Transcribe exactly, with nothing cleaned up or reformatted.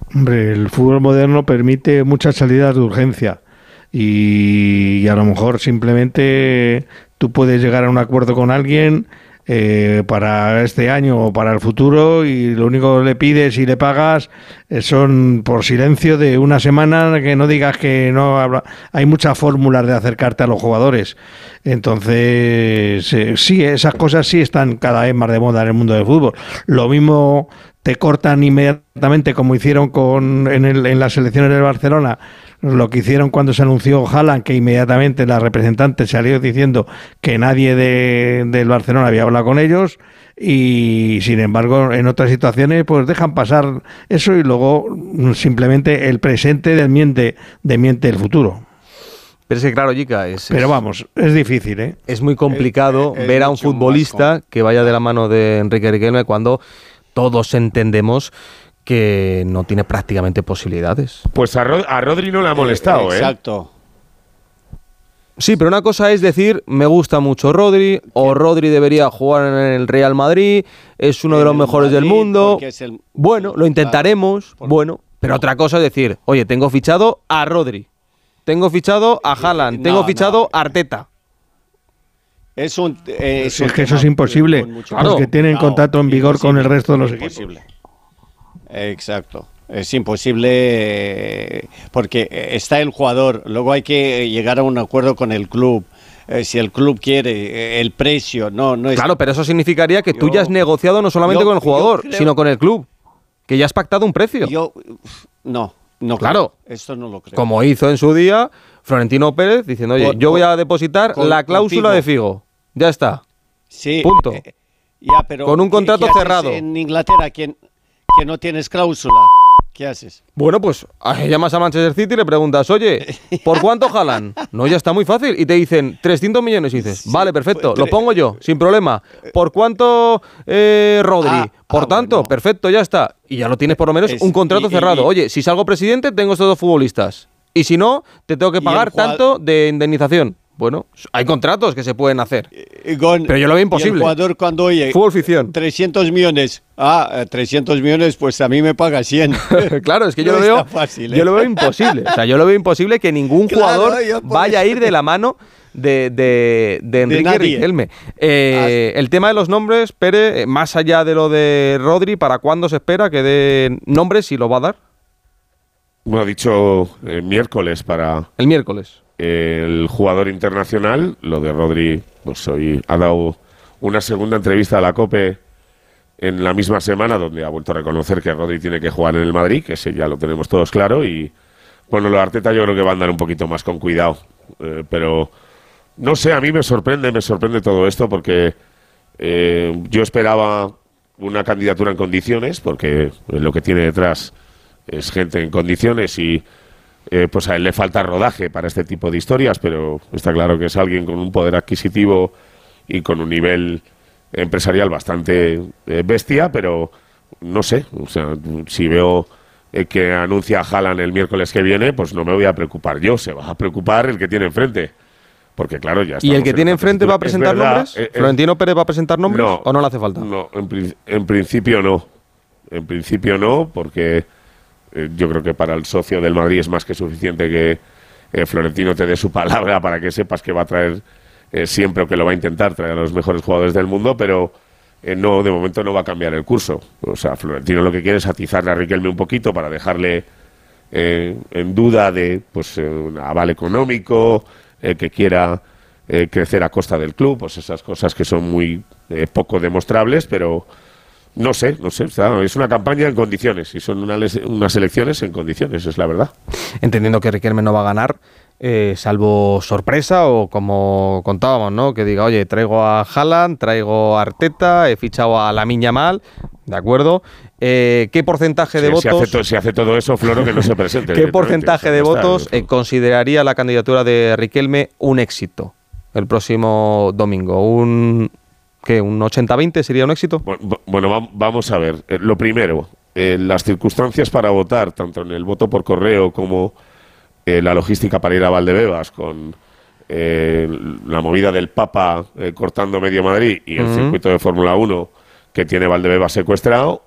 Hombre, el fútbol moderno permite muchas salidas de urgencia y, y a lo mejor simplemente tú puedes llegar a un acuerdo con alguien eh, para este año o para el futuro y lo único que le pides y le pagas eh, son por silencio de una semana, que no digas que no habla. Hay muchas fórmulas de acercarte a los jugadores. Entonces, eh, sí, esas cosas sí están cada vez más de moda en el mundo del fútbol. Lo mismo te cortan inmediatamente, como hicieron con en, el, en las elecciones del Barcelona, lo que hicieron cuando se anunció Haaland, que inmediatamente la representante salió diciendo que nadie de, del Barcelona había hablado con ellos, y sin embargo en otras situaciones pues dejan pasar eso y luego simplemente el presente desmiente, desmiente el futuro. Pero es que claro, Jica, es, Pero vamos, es difícil, ¿eh? Es muy complicado es, es, ver a un mucho futbolista más que vaya de la mano de Enrique Riquelme cuando todos entendemos que no tiene prácticamente posibilidades. Pues a, Rod- a Rodri no le ha molestado, ¿eh? Exacto. Sí, pero una cosa es decir, me gusta mucho Rodri, o Rodri debería jugar en el Real Madrid, es uno de los mejores del mundo. El, bueno, lo intentaremos, claro, bueno, pero otra cosa es decir, oye, tengo fichado a Rodri, tengo fichado a Haaland, tengo no, fichado no. a Arteta. Es un eh, es, es un que eso es imposible, claro, los que tienen no, contrato en vigor con el resto de los imposible. equipos. Exacto. Es imposible porque está el jugador, luego hay que llegar a un acuerdo con el club. Eh, si el club quiere, eh, el precio, no, no es... Claro, pero eso significaría que yo, tú ya has negociado no solamente yo, con el jugador, creo, sino con el club, que ya has pactado un precio. Yo, no, no claro, creo. Esto no lo creo. Como hizo en su día Florentino Pérez, diciendo, oye, con, yo voy a depositar con, la cláusula de Figo. Ya está. Sí. Punto. Eh, ya, pero con un contrato ¿qué, qué cerrado. En Inglaterra, ¿quién, que no tienes cláusula? ¿Qué haces? Bueno, pues llamas a Manchester City y le preguntas, oye, ¿por cuánto jalan? No, ya está muy fácil. Y te dicen trescientos millones y dices, sí, vale, perfecto, pues, lo pongo yo, sin problema. ¿Por cuánto eh, Rodri? Ah, por ah, tanto, bueno. Perfecto, ya está. Y ya lo tienes por lo menos es, un contrato y, cerrado. Y, oye, si salgo presidente, tengo estos dos futbolistas. Y si no, te tengo que pagar tanto de indemnización. Bueno, hay contratos que se pueden hacer. Con, pero yo lo veo imposible. Y el jugador cuando oye fútbol ficción. trescientos millones. Ah, trescientos millones, pues a mí me paga cien. Claro, es que yo no lo veo fácil, ¿eh? yo lo veo imposible. O sea, yo lo veo imposible que ningún jugador claro, vaya a ir de la mano de, de, de Enrique de Riquelme. Eh, el tema de los nombres, Pere, más allá de lo de Rodri, ¿para cuándo se espera que dé nombres y lo va a dar? Bueno, ha dicho eh, miércoles para... El miércoles. El jugador internacional, lo de Rodri, pues hoy ha dado una segunda entrevista a la COPE en la misma semana, donde ha vuelto a reconocer que Rodri tiene que jugar en el Madrid, que ese ya lo tenemos todos claro, y bueno, lo de Arteta yo creo que va a andar un poquito más con cuidado, eh, pero no sé, a mí me sorprende, me sorprende todo esto, porque eh, yo esperaba una candidatura en condiciones, porque lo que tiene detrás es gente en condiciones y Eh, pues a él le falta rodaje para este tipo de historias, pero está claro que es alguien con un poder adquisitivo y con un nivel empresarial bastante eh, bestia, pero no sé, o sea, si veo eh, que anuncia a Haaland el miércoles que viene, pues no me voy a preocupar yo, se va a preocupar el que tiene enfrente. Porque claro, ya está. ¿Y el que tiene enfrente va a presentar verdad, nombres? Eh, eh, ¿Florentino Pérez va a presentar nombres no, o no le hace falta? No, en, en principio no. En principio no, porque yo creo que para el socio del Madrid es más que suficiente que eh, Florentino te dé su palabra para que sepas que va a traer eh, siempre o que lo va a intentar traer a los mejores jugadores del mundo, pero eh, no, de momento no va a cambiar el curso. O sea, Florentino lo que quiere es atizarle a Riquelme un poquito para dejarle eh, en duda de pues eh, un aval económico, eh, que quiera eh, crecer a costa del club, pues esas cosas que son muy eh, poco demostrables, pero no sé, no sé, es una campaña en condiciones y son una, unas elecciones en condiciones, es la verdad. Entendiendo que Riquelme no va a ganar, eh, salvo sorpresa o como contábamos, ¿no? Que diga, oye, traigo a Haaland, traigo a Arteta, he fichado a Lamine Yamal, ¿de acuerdo? Eh, ¿Qué porcentaje de sí, votos? Si hace, to, si hace todo eso, Floro, que no se presente. ¿Qué porcentaje de votos eh, consideraría la candidatura de Riquelme un éxito el próximo domingo? ¿Un... ¿Qué? ¿Un ochenta veinte sería un éxito? Bueno, bueno vamos a ver. Eh, lo primero, eh, las circunstancias para votar, tanto en el voto por correo como eh, la logística para ir a Valdebebas, con eh, la movida del Papa eh, cortando medio Madrid y el uh-huh. circuito de Fórmula uno que tiene Valdebebas secuestrado,